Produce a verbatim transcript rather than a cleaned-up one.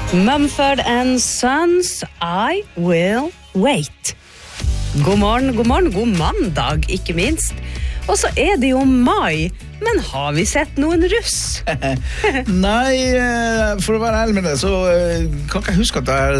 Mumford and Sons, I Will Wait. God morgen, god morgen, god mandag, ikke minst. Og så er det jo mai, men har vi sett noen russ? Nei, for å være ærlig med det, så kan ikke jeg huske at jeg